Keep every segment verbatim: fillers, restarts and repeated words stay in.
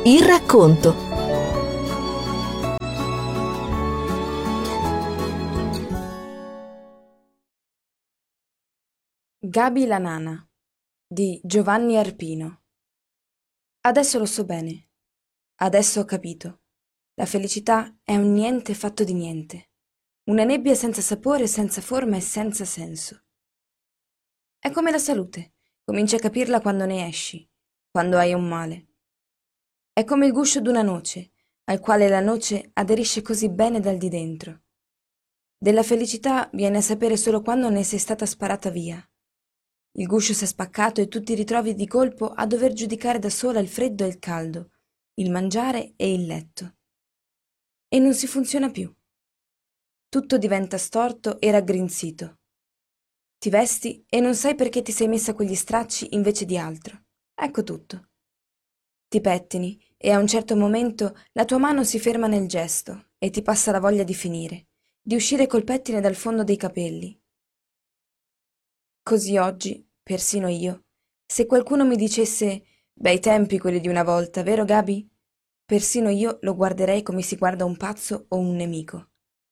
Il racconto. Gabi la nana di Giovanni Arpino. Adesso lo so bene, adesso ho capito. La felicità è un niente fatto di niente, una nebbia senza sapore, senza forma e senza senso. È come la salute, cominci a capirla quando ne esci, quando hai un male. È come il guscio d'una noce, al quale la noce aderisce così bene dal di dentro. Della felicità viene a sapere solo quando ne sei stata sparata via. Il guscio s'è spaccato e tu ti ritrovi di colpo a dover giudicare da sola il freddo e il caldo, il mangiare e il letto. E non si funziona più. Tutto diventa storto e raggrinzito. Ti vesti e non sai perché ti sei messa quegli stracci invece di altro. Ecco tutto. Ti pettini e a un certo momento la tua mano si ferma nel gesto e ti passa la voglia di finire, di uscire col pettine dal fondo dei capelli. Così oggi, persino io, se qualcuno mi dicesse «bei tempi quelli di una volta, vero Gabi?» Persino io lo guarderei come si guarda un pazzo o un nemico.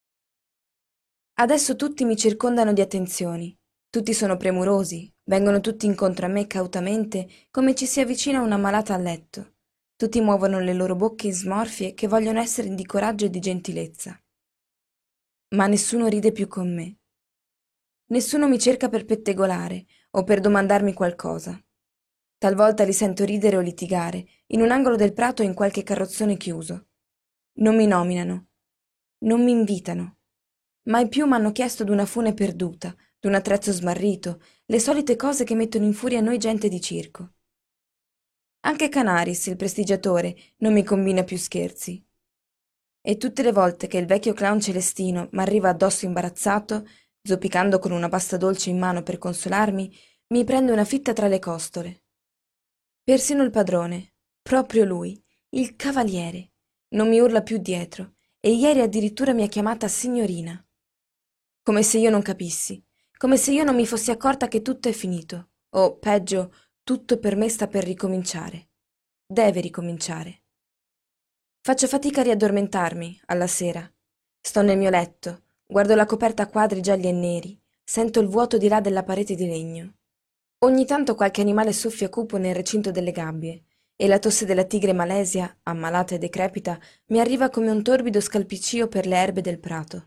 Adesso tutti mi circondano di attenzioni, tutti sono premurosi, vengono tutti incontro a me cautamente come ci si avvicina una malata a letto. Tutti muovono le loro bocche smorfie che vogliono essere di coraggio e di gentilezza. Ma nessuno ride più con me. Nessuno mi cerca per pettegolare o per domandarmi qualcosa. Talvolta li sento ridere o litigare, in un angolo del prato o in qualche carrozzone chiuso. Non mi nominano, non mi invitano. Mai più m'hanno chiesto d'una fune perduta, d'un attrezzo smarrito, le solite cose che mettono in furia noi gente di circo. Anche Canaris, il prestigiatore, non mi combina più scherzi. E tutte le volte che il vecchio clown Celestino m'arriva addosso imbarazzato, zoppicando con una pasta dolce in mano per consolarmi, mi prende una fitta tra le costole. Persino il padrone, proprio lui, il cavaliere, non mi urla più dietro e ieri addirittura mi ha chiamata signorina. Come se io non capissi, come se io non mi fossi accorta che tutto è finito, o peggio, tutto per me sta per ricominciare. Deve ricominciare. Faccio fatica a riaddormentarmi alla sera. Sto nel mio letto, guardo la coperta a quadri gialli e neri, sento il vuoto di là della parete di legno. Ogni tanto qualche animale soffia cupo nel recinto delle gabbie e la tosse della tigre malesia, ammalata e decrepita, mi arriva come un torbido scalpiccio per le erbe del prato.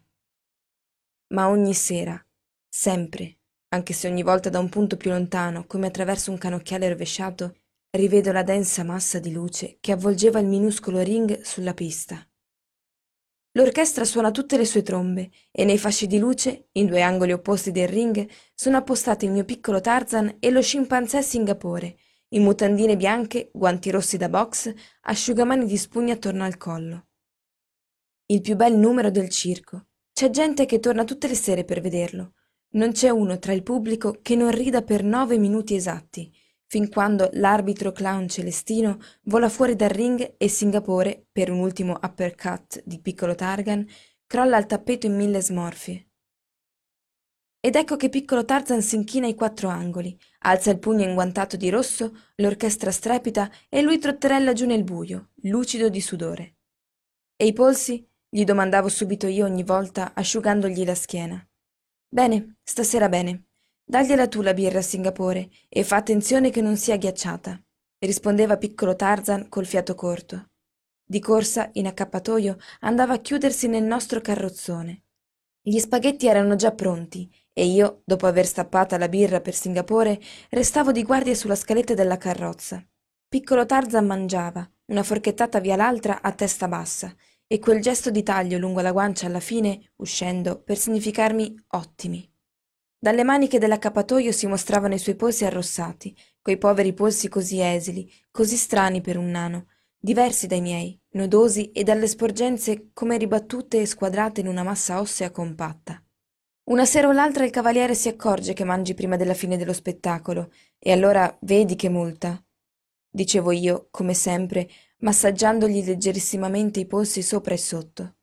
Ma ogni sera, sempre, anche se ogni volta da un punto più lontano, come attraverso un canocchiale rovesciato, rivedo la densa massa di luce che avvolgeva il minuscolo ring sulla pista. L'orchestra suona tutte le sue trombe e nei fasci di luce, in due angoli opposti del ring, sono appostati il mio piccolo Tarzan e lo scimpanzé Singapore, in mutandine bianche, guanti rossi da box, asciugamani di spugna attorno al collo. Il più bel numero del circo. C'è gente che torna tutte le sere per vederlo. Non c'è uno tra il pubblico che non rida per nove minuti esatti, fin quando l'arbitro clown Celestino vola fuori dal ring e Singapore, per un ultimo uppercut di piccolo Targan, crolla al tappeto in mille smorfie. Ed ecco che piccolo Tarzan s'inchina ai quattro angoli, alza il pugno inguantato di rosso, l'orchestra strepita e lui trotterella giù nel buio, lucido di sudore. E i polsi? Gli domandavo subito io ogni volta, asciugandogli la schiena. Bene, stasera bene. Dagliela tu la birra a Singapore e fa attenzione che non sia ghiacciata, rispondeva piccolo Tarzan col fiato corto. Di corsa, in accappatoio, andava a chiudersi nel nostro carrozzone. Gli spaghetti erano già pronti e io, dopo aver stappata la birra per Singapore, restavo di guardia sulla scaletta della carrozza. Piccolo Tarzan mangiava, una forchettata via l'altra a testa bassa, e quel gesto di taglio lungo la guancia alla fine, uscendo, per significarmi ottimi. Dalle maniche dell'accappatoio si mostravano i suoi polsi arrossati, quei poveri polsi così esili, così strani per un nano, diversi dai miei, nodosi e dalle sporgenze come ribattute e squadrate in una massa ossea compatta. Una sera o l'altra il cavaliere si accorge che mangi prima della fine dello spettacolo, e allora vedi che multa, dicevo io, come sempre, massaggiandogli leggerissimamente i polsi sopra e sotto.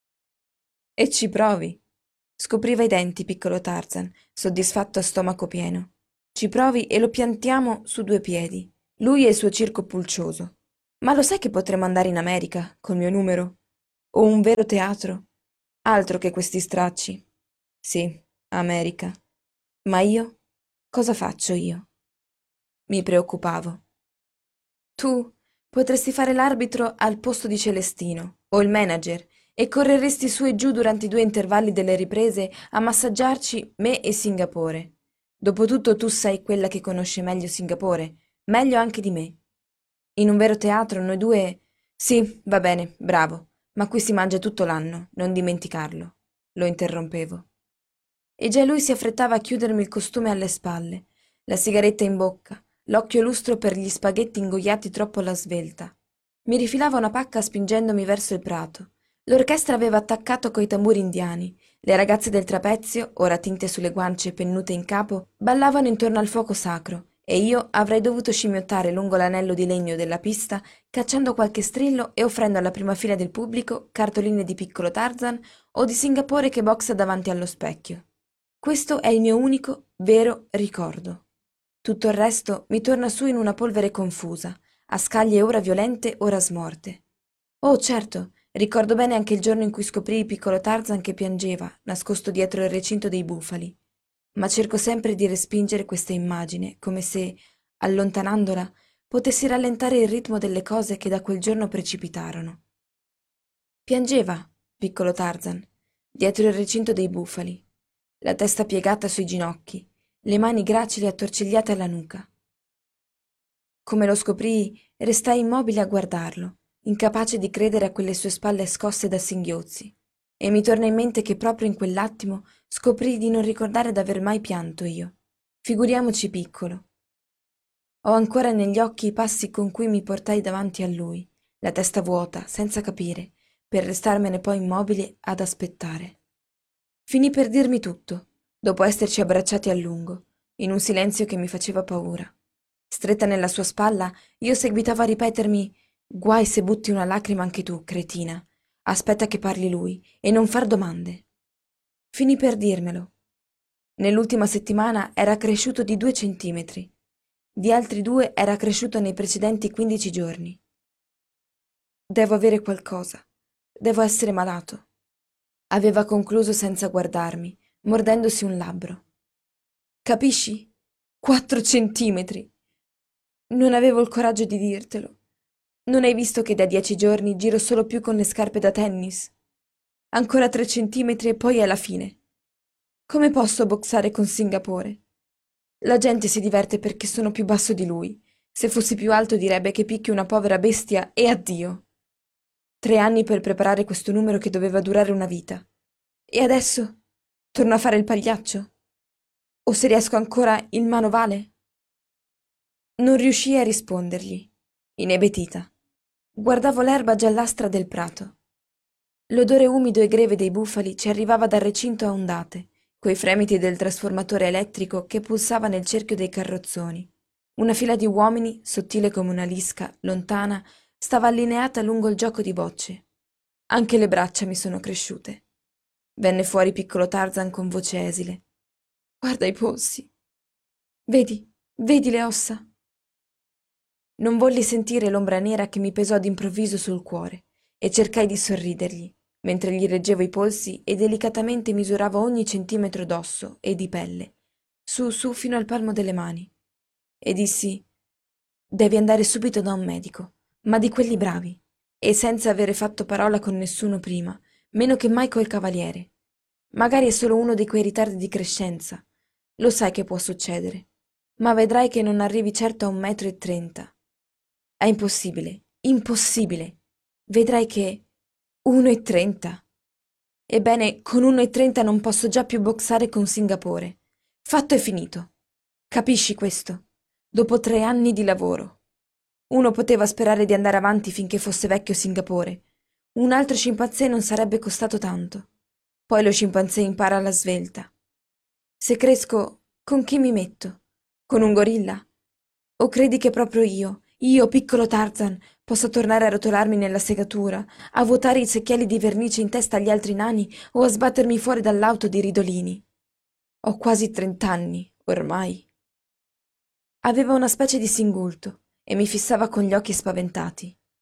E ci provi. Scopriva i denti, piccolo Tarzan, soddisfatto a stomaco pieno. Ci provi e lo piantiamo su due piedi, lui e il suo circo pulcioso. Ma lo sai che potremmo andare in America, col mio numero? O un vero teatro? Altro che questi stracci. Sì, America. Ma io? Cosa faccio io? Mi preoccupavo. Tu potresti fare l'arbitro al posto di Celestino, o il manager, e correresti su e giù durante i due intervalli delle riprese a massaggiarci me e Singapore. Dopotutto tu sei quella che conosce meglio Singapore, meglio anche di me. In un vero teatro noi due... Sì, va bene, bravo, ma qui si mangia tutto l'anno, non dimenticarlo. Lo interrompevo. E già lui si affrettava a chiudermi il costume alle spalle, la sigaretta in bocca, l'occhio lustro per gli spaghetti ingoiati troppo alla svelta. Mi rifilava una pacca spingendomi verso il prato. L'orchestra aveva attaccato coi tamburi indiani. Le ragazze del trapezio, ora tinte sulle guance e pennute in capo, ballavano intorno al fuoco sacro, e io avrei dovuto scimmiottare lungo l'anello di legno della pista, cacciando qualche strillo e offrendo alla prima fila del pubblico cartoline di piccolo Tarzan o di Singapore che boxa davanti allo specchio. Questo è il mio unico, vero ricordo. Tutto il resto mi torna su in una polvere confusa, a scaglie ora violente, ora smorte. Oh, certo, ricordo bene anche il giorno in cui scoprì il piccolo Tarzan che piangeva, nascosto dietro il recinto dei bufali. Ma cerco sempre di respingere questa immagine, come se, allontanandola, potessi rallentare il ritmo delle cose che da quel giorno precipitarono. Piangeva, piccolo Tarzan, dietro il recinto dei bufali, la testa piegata sui ginocchi, le mani gracili attorcigliate alla nuca. Come lo scoprii, restai immobile a guardarlo, incapace di credere a quelle sue spalle scosse da singhiozzi, e mi torna in mente che proprio in quell'attimo scoprii di non ricordare d'aver mai pianto io. Figuriamoci piccolo. Ho ancora negli occhi i passi con cui mi portai davanti a lui, la testa vuota, senza capire, per restarmene poi immobile ad aspettare. Finì per dirmi tutto, dopo esserci abbracciati a lungo, in un silenzio che mi faceva paura. Stretta nella sua spalla, io seguitavo a ripetermi: guai se butti una lacrima anche tu, cretina. Aspetta che parli lui e non far domande. Finì per dirmelo. Nell'ultima settimana era cresciuto di due centimetri. Di altri due era cresciuto nei precedenti quindici giorni. Devo avere qualcosa. Devo essere malato. Aveva concluso senza guardarmi, mordendosi un labbro. Capisci? Quattro centimetri. Non avevo il coraggio di dirtelo. Non hai visto che da dieci giorni giro solo più con le scarpe da tennis? Ancora tre centimetri e poi è la fine. Come posso boxare con Singapore? La gente si diverte perché sono più basso di lui. Se fossi più alto direbbe che picchi una povera bestia e addio. Tre anni per preparare questo numero che doveva durare una vita. E adesso? Torno a fare il pagliaccio? O se riesco ancora il manovale? Non riuscii a rispondergli, inebetita. Guardavo l'erba giallastra del prato. L'odore umido e greve dei bufali ci arrivava dal recinto a ondate, coi fremiti del trasformatore elettrico che pulsava nel cerchio dei carrozzoni. Una fila di uomini, sottile come una lisca, lontana, stava allineata lungo il gioco di bocce. Anche le braccia mi sono cresciute. Venne fuori piccolo Tarzan con voce esile. Guarda i polsi. Vedi, vedi le ossa. Non volli sentire l'ombra nera che mi pesò d'improvviso sul cuore e cercai di sorridergli, mentre gli reggevo i polsi e delicatamente misuravo ogni centimetro d'osso e di pelle, su su fino al palmo delle mani. E dissi: devi andare subito da un medico, ma di quelli bravi, e senza avere fatto parola con nessuno prima, meno che mai col cavaliere. Magari è solo uno di quei ritardi di crescenza. Lo sai che può succedere. Ma vedrai che non arrivi certo a un metro e trenta. È impossibile, impossibile. Vedrai che... uno e trenta. Ebbene, con uno e trenta non posso già più boxare con Singapore. Fatto e finito. Capisci questo? Dopo tre anni di lavoro. Uno poteva sperare di andare avanti finché fosse vecchio Singapore. Un altro scimpanzé non sarebbe costato tanto. Poi lo scimpanzé impara alla svelta. Se cresco, con chi mi metto? Con un gorilla? O credi che proprio io, io, piccolo Tarzan, possa tornare a rotolarmi nella segatura, a vuotare i secchielli di vernice in testa agli altri nani o a sbattermi fuori dall'auto di ridolini? Ho quasi trent'anni, ormai. Aveva una specie di singulto e mi fissava con gli occhi spaventati.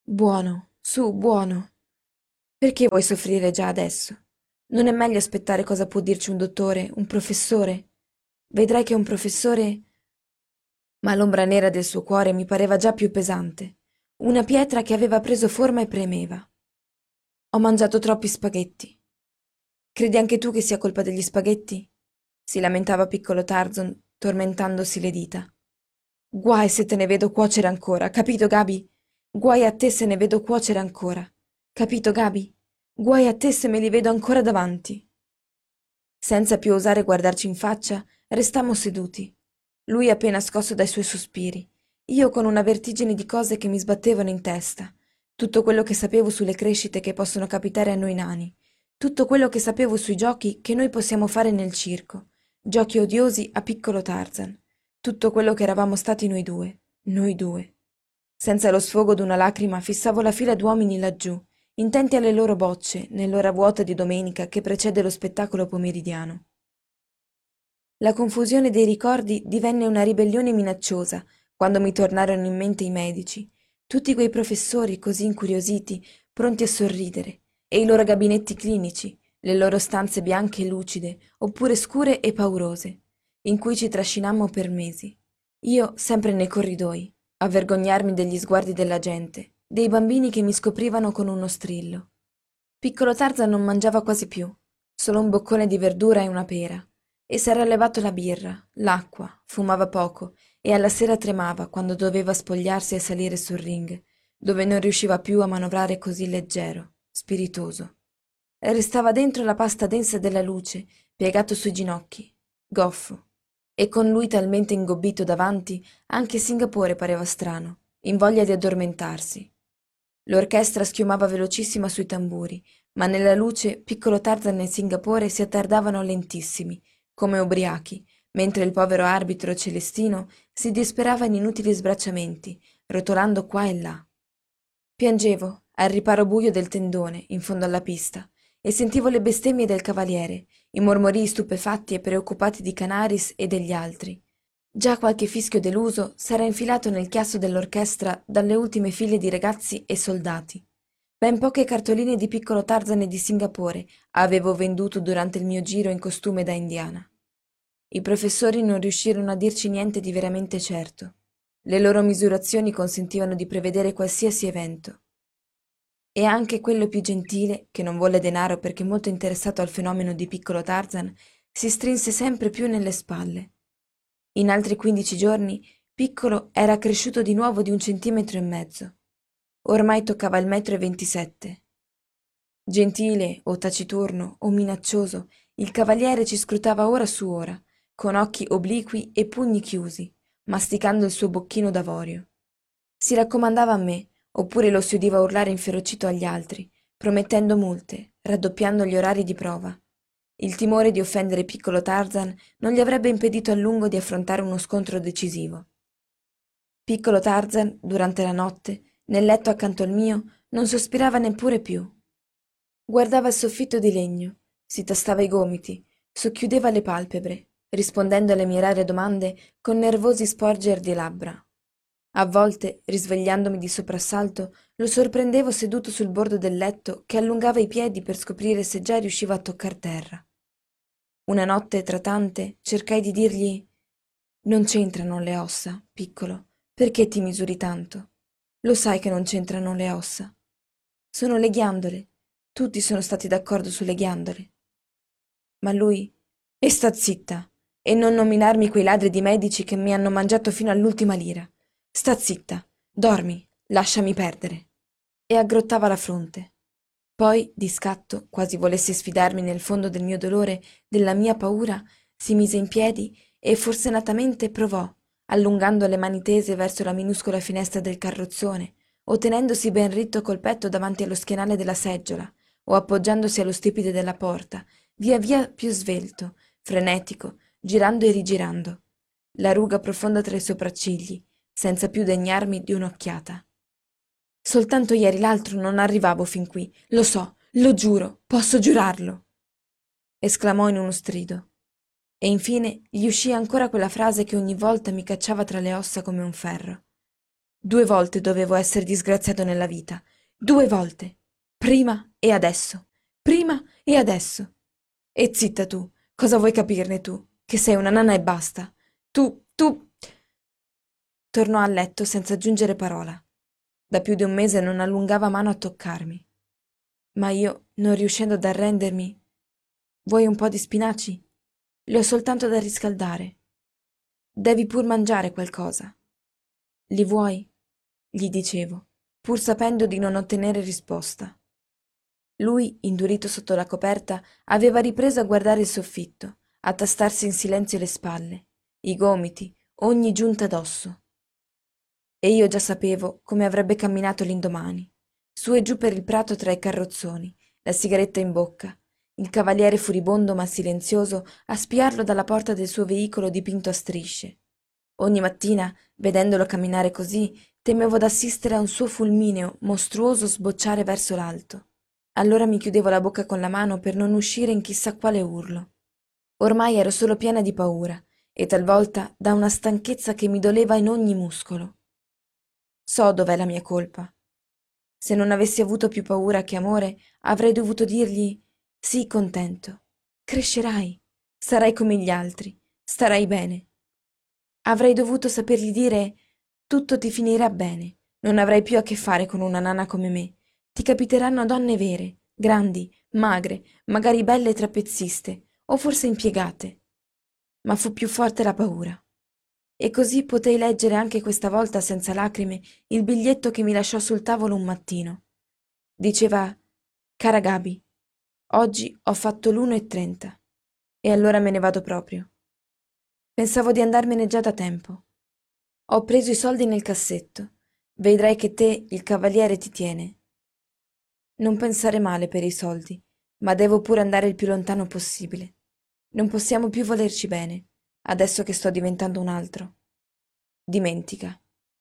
Buono, su, buono. Perché vuoi soffrire già adesso? Non è meglio aspettare cosa può dirci un dottore, un professore? Vedrai che un professore... Ma l'ombra nera del suo cuore mi pareva già più pesante, una pietra che aveva preso forma e premeva. Ho mangiato troppi spaghetti. Credi anche tu che sia colpa degli spaghetti? Si lamentava piccolo Tarzan, tormentandosi le dita. Guai se te ne vedo cuocere ancora, capito, Gabi? Guai a te se ne vedo cuocere ancora. Capito, Gabi? Guai a te se me li vedo ancora davanti. Senza più osare guardarci in faccia, restammo seduti. Lui appena scosso dai suoi sospiri, io con una vertigine di cose che mi sbattevano in testa, tutto quello che sapevo sulle crescite che possono capitare a noi nani, tutto quello che sapevo sui giochi che noi possiamo fare nel circo, giochi odiosi a piccolo Tarzan, tutto quello che eravamo stati noi due, noi due. Senza lo sfogo d'una lacrima fissavo la fila d'uomini laggiù, intenti alle loro bocce, nell'ora vuota di domenica che precede lo spettacolo pomeridiano. La confusione dei ricordi divenne una ribellione minacciosa quando mi tornarono in mente i medici, tutti quei professori così incuriositi, pronti a sorridere, e i loro gabinetti clinici, le loro stanze bianche e lucide, oppure scure e paurose, in cui ci trascinammo per mesi. Io sempre nei corridoi, a vergognarmi degli sguardi della gente, dei bambini che mi scoprivano con uno strillo. Piccolo Tarzan non mangiava quasi più, solo un boccone di verdura e una pera, e s'era levato la birra, l'acqua, fumava poco e alla sera tremava quando doveva spogliarsi e salire sul ring, dove non riusciva più a manovrare così leggero, spiritoso. Restava dentro la pasta densa della luce, piegato sui ginocchi, goffo, e con lui talmente ingobbito davanti anche Singapore pareva strano, in voglia di addormentarsi. L'orchestra schiumava velocissima sui tamburi, ma nella luce piccolo Tarzan e Singapore si attardavano lentissimi, come ubriachi, mentre il povero arbitro Celestino si disperava in inutili sbracciamenti, rotolando qua e là. Piangevo, al riparo buio del tendone, in fondo alla pista, e sentivo le bestemmie del cavaliere, i mormorii stupefatti e preoccupati di Canaris e degli altri. Già qualche fischio deluso s'era infilato nel chiasso dell'orchestra dalle ultime file di ragazzi e soldati. Ben poche cartoline di piccolo Tarzan e di Singapore avevo venduto durante il mio giro in costume da indiana. I professori non riuscirono a dirci niente di veramente certo. Le loro misurazioni consentivano di prevedere qualsiasi evento. E anche quello più gentile, che non volle denaro perché molto interessato al fenomeno di piccolo Tarzan, si strinse sempre più nelle spalle. In altri quindici giorni, Piccolo era cresciuto di nuovo di un centimetro e mezzo. Ormai toccava il metro e ventisette. Gentile, o taciturno, o minaccioso, il cavaliere ci scrutava ora su ora, con occhi obliqui e pugni chiusi, masticando il suo bocchino d'avorio. Si raccomandava a me, oppure lo si udiva urlare inferocito agli altri, promettendo multe, raddoppiando gli orari di prova. Il timore di offendere piccolo Tarzan non gli avrebbe impedito a lungo di affrontare uno scontro decisivo. Piccolo Tarzan, durante la notte, nel letto accanto al mio, non sospirava neppure più. Guardava il soffitto di legno, si tastava i gomiti, socchiudeva le palpebre, rispondendo alle mie rare domande con nervosi sporger di labbra. A volte, risvegliandomi di soprassalto, lo sorprendevo seduto sul bordo del letto che allungava i piedi per scoprire se già riusciva a toccar terra. Una notte, tra tante, cercai di dirgli: «Non c'entrano le ossa, piccolo. Perché ti misuri tanto? Lo sai che non c'entrano le ossa. Sono le ghiandole. Tutti sono stati d'accordo sulle ghiandole». Ma lui: «E sta zitta! E non nominarmi quei ladri di medici che mi hanno mangiato fino all'ultima lira. Sta zitta! Dormi! Lasciami perdere!» E aggrottava la fronte. Poi, di scatto, quasi volesse sfidarmi nel fondo del mio dolore, della mia paura, si mise in piedi e forsennatamente provò, allungando le mani tese verso la minuscola finestra del carrozzone, o tenendosi ben ritto col petto davanti allo schienale della seggiola, o appoggiandosi allo stipite della porta, via via più svelto, frenetico, girando e rigirando, la ruga profonda tra i sopraccigli, senza più degnarmi di un'occhiata. Soltanto ieri l'altro non arrivavo fin qui, lo so, lo giuro, posso giurarlo, esclamò in uno strido. E infine gli uscì ancora quella frase che ogni volta mi cacciava tra le ossa come un ferro. Due volte dovevo essere disgraziato nella vita. Due volte. Prima e adesso. Prima e adesso. E zitta tu. Cosa vuoi capirne tu? Che sei una nana e basta. Tu, tu... Tornò a letto senza aggiungere parola. Da più di un mese non allungava mano a toccarmi. Ma io, non riuscendo ad arrendermi... Vuoi un po' di spinaci? Li ho soltanto da riscaldare. Devi pur mangiare qualcosa. Li vuoi? Gli dicevo, pur sapendo di non ottenere risposta. Lui, indurito sotto la coperta, aveva ripreso a guardare il soffitto, a tastarsi in silenzio le spalle, i gomiti, ogni giunta d'osso. E io già sapevo come avrebbe camminato l'indomani, su e giù per il prato tra i carrozzoni, la sigaretta in bocca, il cavaliere furibondo ma silenzioso a spiarlo dalla porta del suo veicolo dipinto a strisce. Ogni mattina, vedendolo camminare così, temevo d'assistere a un suo fulmineo mostruoso sbocciare verso l'alto. Allora mi chiudevo la bocca con la mano per non uscire in chissà quale urlo. Ormai ero solo piena di paura e talvolta da una stanchezza che mi doleva in ogni muscolo. So dov'è la mia colpa. Se non avessi avuto più paura che amore, avrei dovuto dirgli: sii contento, crescerai, sarai come gli altri, starai bene. Avrei dovuto sapergli dire: tutto ti finirà bene, non avrai più a che fare con una nana come me, ti capiteranno donne vere, grandi, magre, magari belle trapezziste, o forse impiegate. Ma fu più forte la paura. E così potei leggere anche questa volta senza lacrime il biglietto che mi lasciò sul tavolo un mattino. Diceva: cara Gaby, oggi ho fatto l'uno e trenta e allora me ne vado proprio. Pensavo di andarmene già da tempo. Ho preso i soldi nel cassetto. Vedrai che te, il cavaliere, ti tiene. Non pensare male per i soldi, ma devo pure andare il più lontano possibile. Non possiamo più volerci bene, adesso che sto diventando un altro. Dimentica.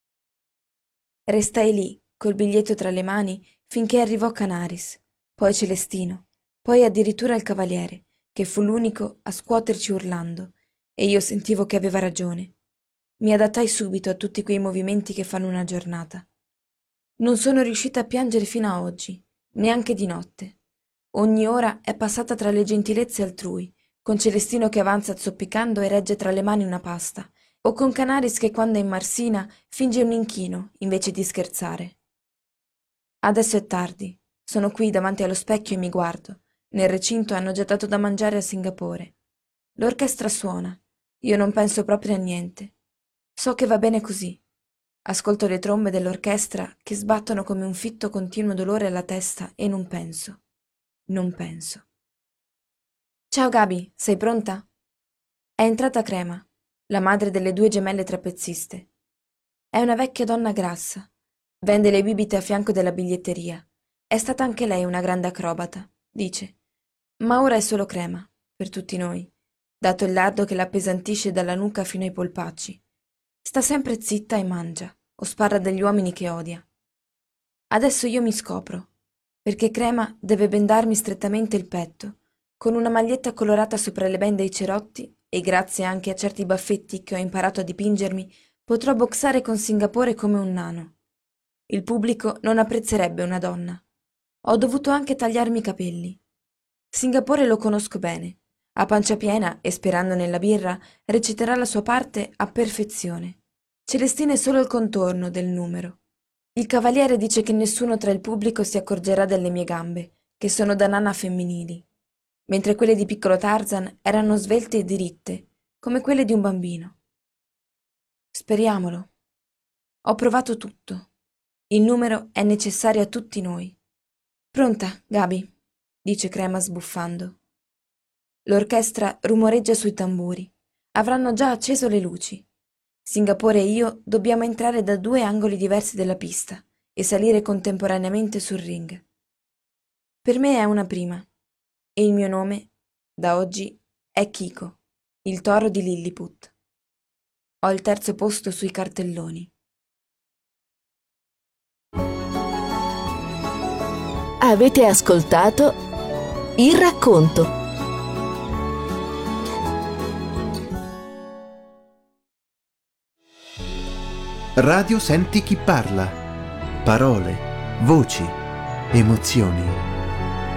Restai lì, col biglietto tra le mani, finché arrivò Canaris, poi Celestino, poi addirittura il cavaliere, che fu l'unico a scuoterci urlando, e io sentivo che aveva ragione. Mi adattai subito a tutti quei movimenti che fanno una giornata. Non sono riuscita a piangere fino a oggi, neanche di notte. Ogni ora è passata tra le gentilezze altrui, con Celestino che avanza zoppicando e regge tra le mani una pasta, o con Canaris che quando è in marsina finge un inchino invece di scherzare. Adesso è tardi, sono qui davanti allo specchio e mi guardo. Nel recinto hanno già dato da mangiare a Singapore. L'orchestra suona, io non penso proprio a niente. So che va bene così. Ascolto le trombe dell'orchestra che sbattono come un fitto continuo dolore alla testa e non penso. Non penso. Ciao Gaby, sei pronta? È entrata Crema, la madre delle due gemelle trapezziste. È una vecchia donna grassa. Vende le bibite a fianco della biglietteria. È stata anche lei una grande acrobata, dice. Ma ora è solo Crema, per tutti noi, dato il lardo che l'appesantisce dalla nuca fino ai polpacci. Sta sempre zitta e mangia, o sparla degli uomini che odia. Adesso io mi scopro, perché Crema deve bendarmi strettamente il petto, con una maglietta colorata sopra le bende e i cerotti, e grazie anche a certi baffetti che ho imparato a dipingermi, potrò boxare con Singapore come un nano. Il pubblico non apprezzerebbe una donna. Ho dovuto anche tagliarmi i capelli. Singapore lo conosco bene. A pancia piena e sperando nella birra, reciterà la sua parte a perfezione. Celestina è solo il contorno del numero. Il cavaliere dice che nessuno tra il pubblico si accorgerà delle mie gambe, che sono da nana femminili, mentre quelle di piccolo Tarzan erano svelte e diritte, come quelle di un bambino. Speriamolo. Ho provato tutto. Il numero è necessario a tutti noi. Pronta, Gaby? Dice Crema sbuffando. L'orchestra rumoreggia sui tamburi. Avranno già acceso le luci. Singapore e io dobbiamo entrare da due angoli diversi della pista e salire contemporaneamente sul ring. Per me è una prima, e il mio nome, da oggi, è Kiko, il toro di Lilliput. Ho il terzo posto sui cartelloni. Avete ascoltato Il racconto. Radio Senti chi parla. Parole, voci, emozioni.